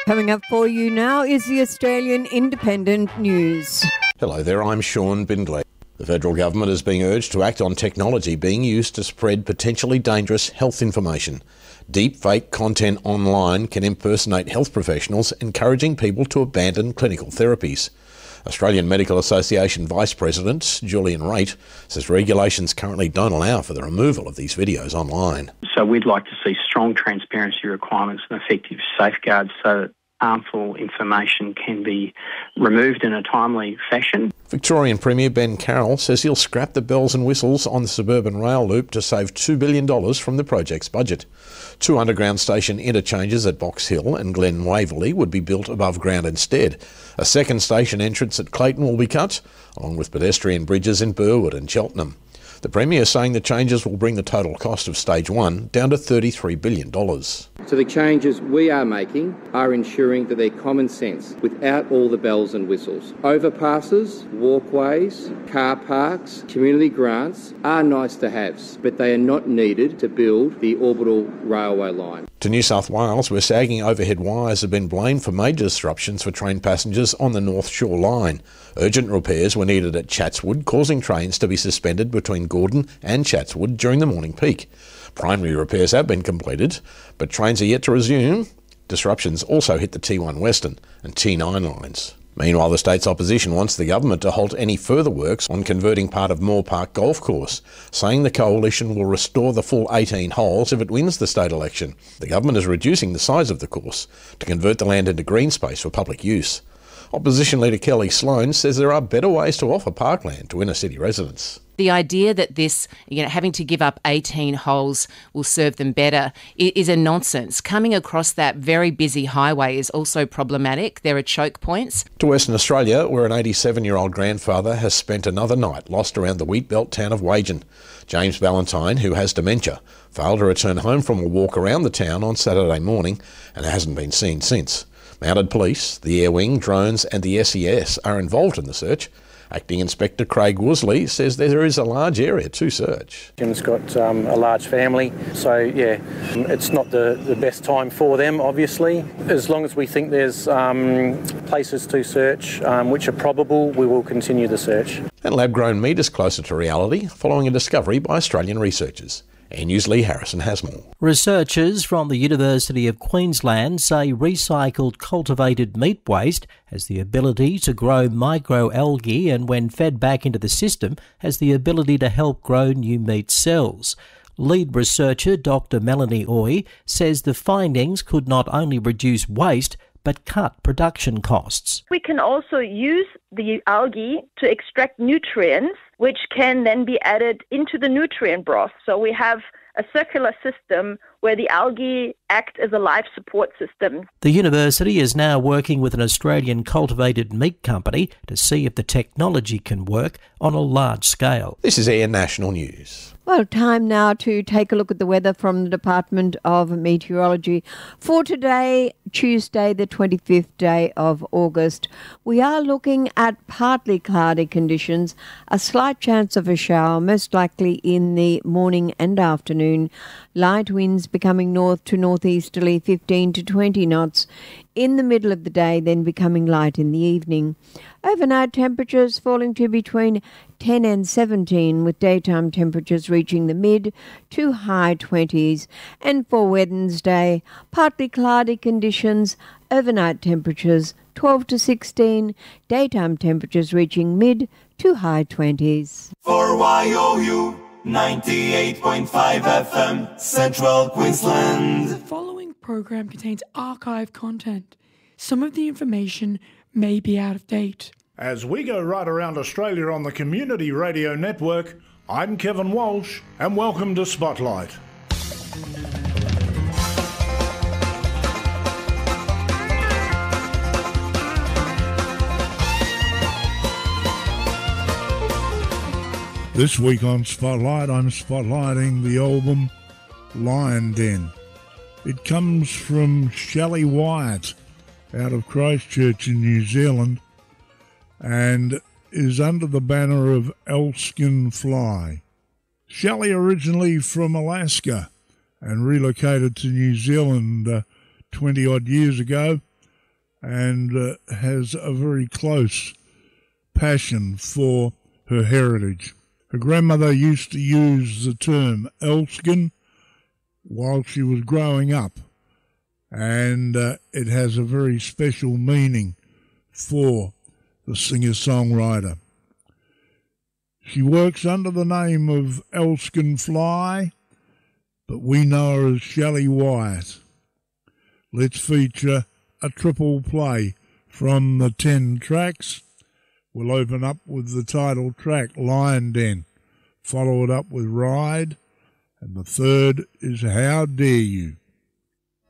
Coming up for you now is the Australian Independent News. Hello there, I'm Sean Bindley. The federal government is being urged to act on technology being used to spread potentially dangerous health information. Deepfake content online can impersonate health professionals, encouraging people to abandon clinical therapies. Australian Medical Association Vice President Julian Raitt says regulations currently don't allow for the removal of these videos online. So we'd like to see strong transparency requirements and effective safeguards so that harmful information can be removed in a timely fashion. Victorian Premier Ben Carroll says he'll scrap the bells and whistles on the suburban rail loop to save $2 billion from the project's budget. 2 underground station interchanges at Box Hill and Glen Waverley would be built above ground instead. A second station entrance at Clayton will be cut, along with pedestrian bridges in Burwood and Cheltenham. The Premier is saying the changes will bring the total cost of Stage 1 down to $33 billion. So the changes we are making are ensuring that they're common sense without all the bells and whistles. Overpasses, walkways, car parks, community grants are nice to haves, but they are not needed to build the orbital railway line. To New South Wales, where sagging overhead wires have been blamed for major disruptions for train passengers on the North Shore line. Urgent repairs were needed at Chatswood, causing trains to be suspended between Gordon and Chatswood during the morning peak. Primary repairs have been completed, but trains are yet to resume. Disruptions also hit the T1 Western and T9 lines. Meanwhile, the state's opposition wants the government to halt any further works on converting part of Moore Park Golf Course, saying the coalition will restore the full 18 holes if it wins the state election. The government is reducing the size of the course to convert the land into green space for public use. Opposition leader Kelly Sloan says there are better ways to offer parkland to inner city residents. The idea that this, having to give up 18 holes will serve them better is a nonsense. Coming across that very busy highway is also problematic. There are choke points. To Western Australia, where an 87-year-old grandfather has spent another night lost around the wheatbelt town of Wagen. James Ballantyne, who has dementia, failed to return home from a walk around the town on Saturday morning and hasn't been seen since. Mounted police, the Air Wing, drones and the SES are involved in the search. Acting Inspector Craig Worsley says there is a large area to search. Jim's got a large family, so it's not the best time for them, obviously. As long as we think there's places to search which are probable, we will continue the search. And lab-grown meat is closer to reality following a discovery by Australian researchers. Air News' Lee Harrison has more. Researchers from the University of Queensland say recycled cultivated meat waste has the ability to grow microalgae and when fed back into the system has the ability to help grow new meat cells. Lead researcher Dr. Melanie Oy says the findings could not only reduce waste but cut production costs. We can also use the algae to extract nutrients, which can then be added into the nutrient broth. So we have a circular system where the algae act as a life support system. The university is now working with an Australian cultivated meat company to see if the technology can work on a large scale. This is Air National News. Well, time now to take a look at the weather from the Department of Meteorology. For today, Tuesday, the 25th day of August, we are looking at partly cloudy conditions, a slight chance of a shower, most likely in the morning and afternoon. Light winds becoming north to northeasterly 15 to 20 knots in the middle of the day, then becoming light in the evening. Overnight temperatures falling to between 10 and 17, with daytime temperatures reaching the mid to high 20s. And for Wednesday, partly cloudy conditions, overnight temperatures 12 to 16, daytime temperatures reaching mid to high 20s. For YOU 98.5 FM, Central Queensland. The following program contains archive content. Some of the information may be out of date. As we go right around Australia on the Community Radio Network, I'm Kevin Walsh, and welcome to Spotlight. This week on Spotlight, I'm spotlighting the album Lion Den. It comes from Shelley Wyatt out of Christchurch in New Zealand and is under the banner of Elskin Fly. Shelley originally from Alaska and relocated to New Zealand 20-odd years ago, and has a very close passion for her heritage. Her grandmother used to use the term Elskin while she was growing up, and it has a very special meaning for the singer-songwriter. She works under the name of Elskin Fly, but we know her as Shelley Wyatt. Let's feature a triple play from the 10 tracks. We'll open up with the title track, Lion Den, follow it up with Ride, and the third is How Dare You.